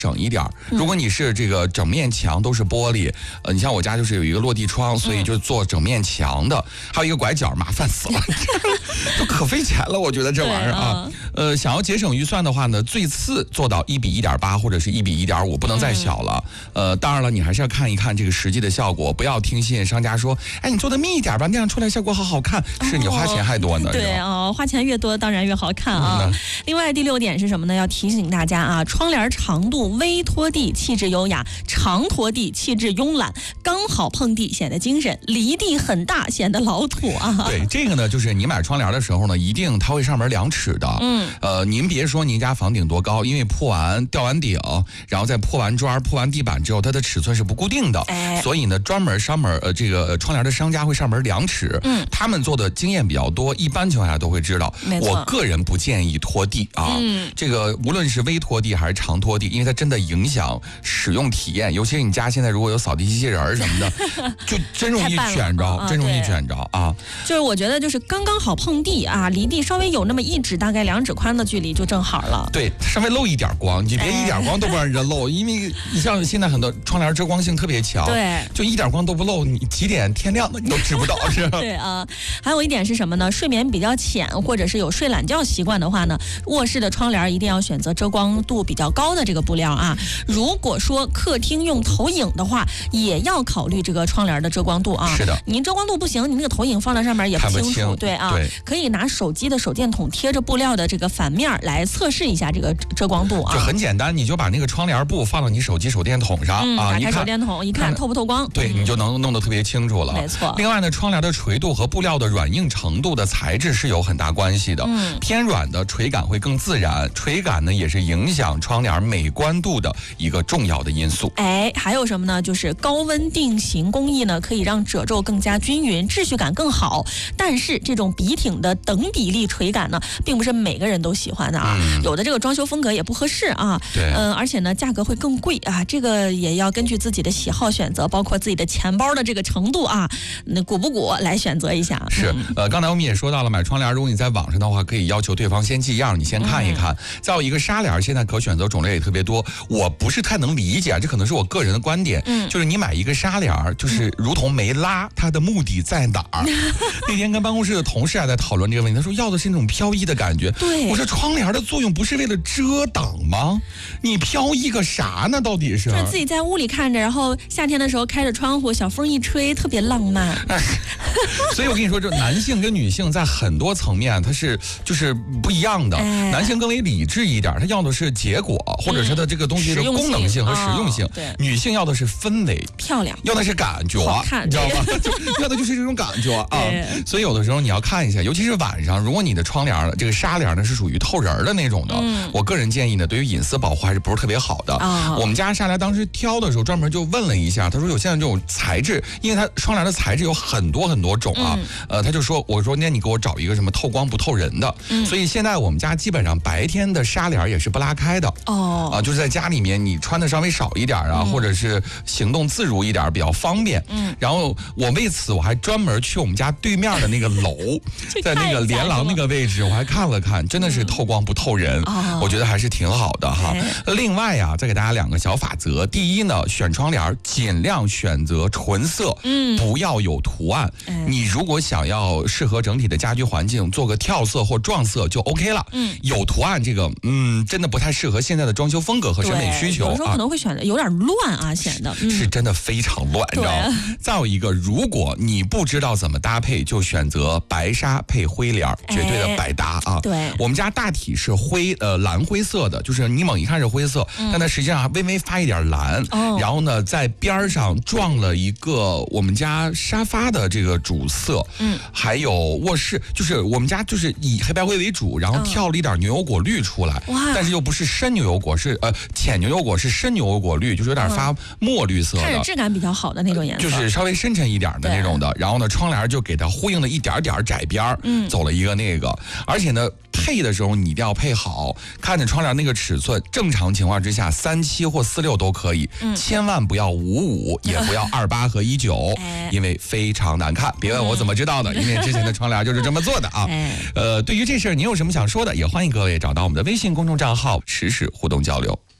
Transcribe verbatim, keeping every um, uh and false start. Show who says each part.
Speaker 1: 整一点。如果你是这个整面墙都是玻璃，呃，你像我家就是有一个落地窗，所以就做整面墙的，还有一个拐角，麻烦死了，就可费钱了，我觉得这玩意儿啊。呃，想要节省预算的话呢，最次做到一比一点八或者是一比一点五，不能再小了。嗯、呃，当然了，你还是要看一看这个实际的效果，不要听信商家说，哎，你做的密一点吧，那样出来效果好好看，是你花钱还多呢。
Speaker 2: 哦对啊、哦，花钱越多当然越好看啊。嗯、另外第六点是什么呢？要提醒大家啊，窗帘长度微拖地气质优雅，长拖地气质慵懒，刚好碰地显得精神，离地很大显得老土啊。
Speaker 1: 对，这个呢，就是你买窗帘的时候呢，一定它会上门量尺的。嗯，呃，您别说您家房顶多高，因为破完吊完顶，然后再破完砖、破完地板之后，它的尺寸是不固定的。哎，所以呢，专门上门呃这个窗帘的商家会上门量尺。嗯，他们做的经验比较多，一般情况下都会知道。我个人不建议拖地啊，嗯、这个无论是微拖地还是长拖地，因为它真的影响使用体验，尤其是你家现在如果有扫地机器人什么的，就真容易卷着，啊、真容易卷着啊。
Speaker 2: 就是我觉得就是刚刚好碰地啊，离地稍微有那么一指，大概两指宽的距离就正好了。
Speaker 1: 对，稍微漏一点光，你别一点光都不让人漏，哎、因为你像现在很多窗帘遮光性特别强，
Speaker 2: 对，
Speaker 1: 就一点光都不漏，你几点天亮了你都知不到，是吧？
Speaker 2: 对啊，还有一点是什么呢？睡眠比较浅，或者是有睡懒觉习惯的话呢，卧室的窗帘一定要选择遮光度比较高的这个布料啊。如果说客厅用投影的话，也要考虑这个窗帘的遮光度啊。
Speaker 1: 是的，
Speaker 2: 您遮光度不行，你那个投影放在上面也不清楚。
Speaker 1: 不清
Speaker 2: 对啊，
Speaker 1: 对，
Speaker 2: 可以拿手机的手电筒贴着布料的这个反面来测试一下这个遮光度啊。
Speaker 1: 就很简单，你就把那个窗帘布放到你手机手电筒上、
Speaker 2: 嗯、
Speaker 1: 啊，
Speaker 2: 打开手电筒一看透不透光，
Speaker 1: 对、嗯，你就能弄得特别清楚了。
Speaker 2: 没错。
Speaker 1: 另外呢，窗帘的垂度和布料的软硬程度的材质是有很大关系的。嗯，偏软的垂感会更自然，垂感呢也是影响窗帘美观度的一个重要的因素。
Speaker 2: 哎，还有什么呢？就是高温定型工艺呢，可以让褶皱更加均匀，秩序感更好。但是这种笔挺的等比例垂感呢，并不是每个人都喜欢的啊。嗯、有的这个装修风格也不合适啊。
Speaker 1: 对。
Speaker 2: 嗯、呃，而且呢，价格会更贵啊。这个也要根据自己的喜好选择，包括自己的钱包的这个程度啊，那鼓不鼓来选择一下。
Speaker 1: 是，呃，刚才我们也说到了，买窗帘，如果你在网上的话，可以要求对方先寄样，你先看一看。嗯、再有一个纱帘，现在可选择种类也特别多，我不是太能理解，这可能是我个人的观点。嗯，就是你买一个纱帘，就是如同没拉，它的目的在哪儿？那天跟办公室的同事还在讨论这个问题，他说要的是那种飘逸的感觉。
Speaker 2: 对，
Speaker 1: 我说窗帘的作用不是为了遮挡吗？你飘逸个啥呢？到底是？
Speaker 2: 就是自己在屋里看着，然后夏天的时候开着窗户，小风一吹，特别浪漫。
Speaker 1: 所以我跟你说，这男性跟女性在很多层面它是就是不一样的。哎、男性更为理智一点，他要的是结果，或者是他这个东西的功能性和实用性。
Speaker 2: 哦、对，
Speaker 1: 女性要的是氛围、
Speaker 2: 漂亮，
Speaker 1: 要的是感觉，
Speaker 2: 好看，
Speaker 1: 你知道吗？要的就是这种感觉啊。所以有的时候你要看一下，尤其是晚上，如果你的窗帘这个纱帘呢是属于透人的那种的，嗯、我个人建议呢，对于隐私保护还是不是特别好的。哦、我们家纱帘当时挑的时候，专门就问了一下，他说有现在这种材质，因为它窗帘的材质有很多很多种啊。嗯、呃，他就说，我说那你给我找一个什么透光不透人的。嗯、所以现在我们家基本上白天的纱帘也是不拉开的。哦，啊，就是在家里面你穿的稍微少一点啊，嗯、或者是行动自如一点，比较方便。嗯，然后我为此我还专门去我们家对面的那个楼，在那个连廊那个位置，我还看了看，真的是透光不透人。嗯、我觉得还是挺好的哈。哎、另外啊，再给大家两个小法则。第一呢，选窗帘尽量选择纯色，嗯，不要有图案。哎、你如果想要适合整体的家居环境，做个跳色或撞色就 OK 了。嗯，有图案这个，嗯，真的不太适合现在的装修风格和审美需求。
Speaker 2: 有时候可能会选的有点乱啊，显得、
Speaker 1: 嗯、是真的非常乱，你知道吗？再有一个，如果你不知道怎么搭配，就选择白纱配灰帘，绝对的百搭啊。
Speaker 2: 对，
Speaker 1: 我们家大体是灰呃蓝灰色的，就是你猛一看是灰色，嗯、但它实际上还微微发一点蓝。哦、然后呢，在边上撞了一个我们家沙发的这个主色，嗯，还有卧室，就是我们家就是以黑白灰为主，然后跳了一点牛油果绿出来，哇、但是又不是深牛油果，是呃浅牛油果，是深牛油果绿，就是有点发墨绿色的，
Speaker 2: 看着质感比较好的那种颜色，
Speaker 1: 就是稍微深沉一点的那种的。然后呢，窗帘就给它呼应了一点点窄边，嗯，走了一个那个，而且呢，配的时候你一定要配好，看着窗帘那个尺寸，正常情况之下三七或四六都可以，嗯、千万不要五五，也不要二八和一九，因为非常难看。别问我怎么知道的，因为之前的窗帘就是这么做的啊。呃，对于这事儿，你有什么想说的，也欢迎各位找到我们的微信公众账号，实时互动交流。